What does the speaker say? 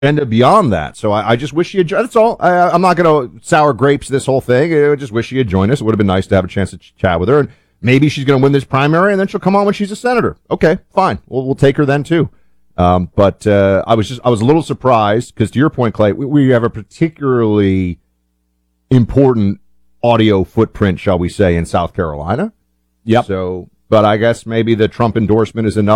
And beyond that. So I just wish she had joined. That's all. I'm not going to sour grapes this whole thing. I just wish she had joined us. It would have been nice to have a chance to chat with her. And maybe she's going to win this primary, and then she'll come on when she's a senator. Okay, fine. We'll take her then, too. But I was a little surprised because, to your point, Clay, we have a particularly important audio footprint, shall we say, in South Carolina. Yep. So, but I guess maybe the Trump endorsement is enough